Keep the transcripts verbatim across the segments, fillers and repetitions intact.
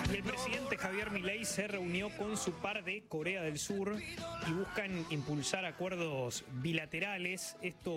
Y el presidente Javier Milei se reunió con su par de Corea del Sur y buscan impulsar acuerdos bilaterales. Esto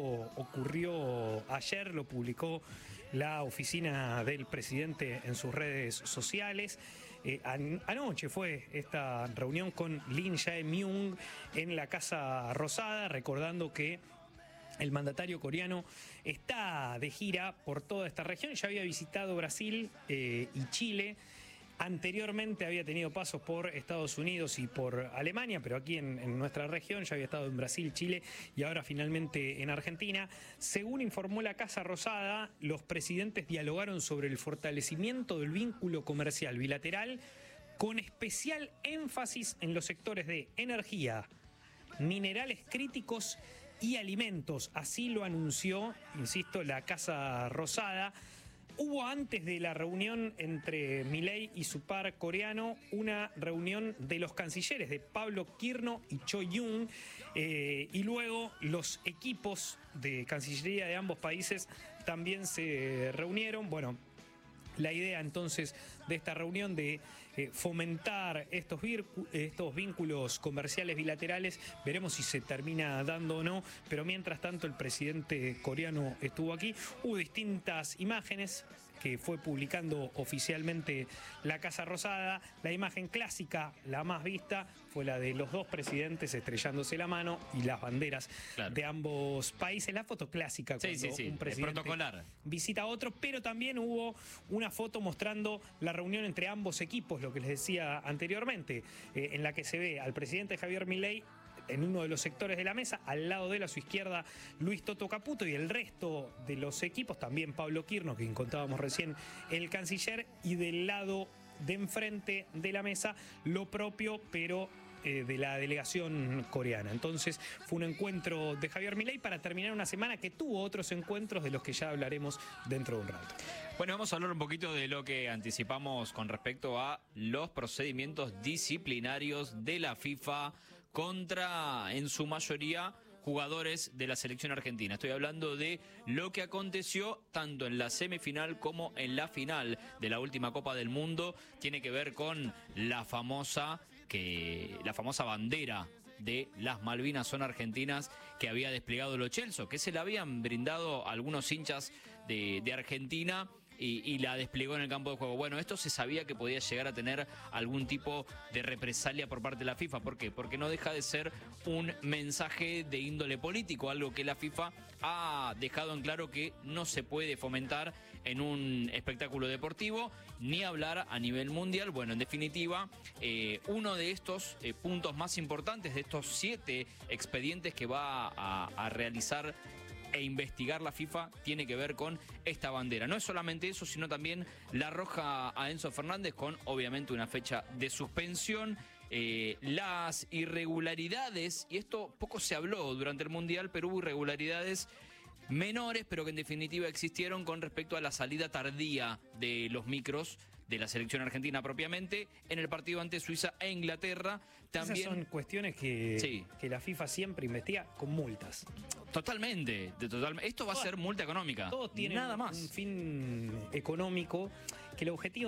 ocurrió ayer, lo publicó la oficina del presidente en sus redes sociales. Eh, an anoche fue esta reunión con Lee Jae-myung en la Casa Rosada, recordando que el mandatario coreano está de gira por toda esta región. Ya había visitado Brasil eh, y Chile. Anteriormente había tenido pasos por Estados Unidos y por Alemania, pero aquí en, en nuestra región ya había estado en Brasil, Chile y ahora finalmente en Argentina. Según informó la Casa Rosada, los presidentes dialogaron sobre el fortalecimiento del vínculo comercial bilateral, con especial énfasis en los sectores de energía, minerales críticos y alimentos. Así lo anunció, insisto, la Casa Rosada. Hubo antes de la reunión entre Milei y su par coreano una reunión de los cancilleres de Pablo Kirno y Cho Young, eh, y luego los equipos de Cancillería de ambos países también se reunieron. Bueno, la idea entonces de esta reunión de eh, fomentar estos, estos vínculos comerciales bilaterales, veremos si se termina dando o no, pero mientras tanto el presidente coreano estuvo aquí. Hubo distintas imágenes que fue publicando oficialmente la Casa Rosada. La imagen clásica, la más vista, fue la de los dos presidentes estrellándose la mano y las banderas, claro, de ambos países. La foto clásica cuando sí, sí, sí, un presidente protocolar visita a otro, pero también hubo una foto mostrando la reunión entre ambos equipos, lo que les decía anteriormente, eh, en la que se ve al presidente Javier Milei en uno de los sectores de la mesa, al lado de él, a su izquierda, Luis Toto Caputo, y el resto de los equipos, también Pablo Kirno, que contábamos recién, el canciller, y del lado de enfrente de la mesa, lo propio, pero eh, de la delegación coreana. Entonces, fue un encuentro de Javier Milei para terminar una semana que tuvo otros encuentros de los que ya hablaremos dentro de un rato. Bueno, vamos a hablar un poquito de lo que anticipamos con respecto a los procedimientos disciplinarios de la FIFA contra, en su mayoría, jugadores de la selección argentina. Estoy hablando de lo que aconteció tanto en la semifinal como en la final de la última Copa del Mundo. Tiene que ver con la famosa, que, la famosa bandera de las Malvinas son argentinas que había desplegado Lo Celso, que se la habían brindado a algunos hinchas de, de Argentina. Y, y la desplegó en el campo de juego. Bueno, esto se sabía que podía llegar a tener algún tipo de represalia por parte de la FIFA. ¿Por qué? Porque no deja de ser un mensaje de índole político, algo que la FIFA ha dejado en claro que no se puede fomentar en un espectáculo deportivo, ni hablar a nivel mundial. Bueno, en definitiva, eh, uno de estos eh, puntos más importantes, de estos siete expedientes que va a, a realizar e investigar la FIFA, tiene que ver con esta bandera. No es solamente eso, sino también la roja a Enzo Fernández, con obviamente una fecha de suspensión. Eh, las irregularidades, y esto poco se habló durante el Mundial, pero hubo irregularidades menores, pero que en definitiva existieron con respecto a la salida tardía de los micros de la selección argentina propiamente en el partido ante Suiza e Inglaterra. También esas son cuestiones que, sí, que la FIFA siempre investiga con multas. Totalmente, de total, esto va a ser multa económica. Todo tiene nada un, más. un fin económico, que el objetivo